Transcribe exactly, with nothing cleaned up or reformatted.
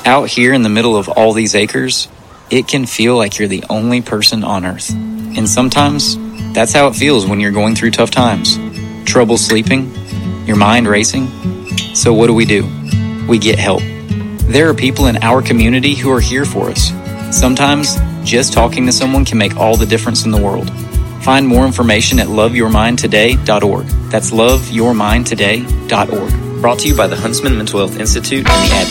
Out here in the middle of all these acres, it can feel like you're the only person on earth. And sometimes, that's how it feels when you're going through tough times. Trouble sleeping, your mind racing. So what do we do? We get help. There are people in our community who are here for us. Sometimes, just talking to someone can make all the difference in the world. Find more information at love your mind today dot org. That's love your mind today dot org. Brought to you by the Huntsman Mental Health Institute and the Advocate.